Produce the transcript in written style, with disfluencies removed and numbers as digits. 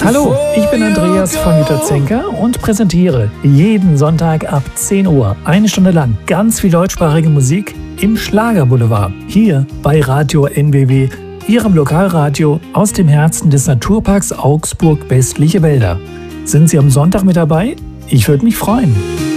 Hallo, ich bin Andreas von Jutta Zenker und präsentiere jeden Sonntag ab 10 Uhr 1 Stunde lang ganz viel deutschsprachige Musik im Schlagerboulevard. Hier bei Radio NBW, Ihrem Lokalradio aus dem Herzen des Naturparks Augsburg Westliche Wälder. Sind Sie am Sonntag mit dabei? Ich würde mich freuen.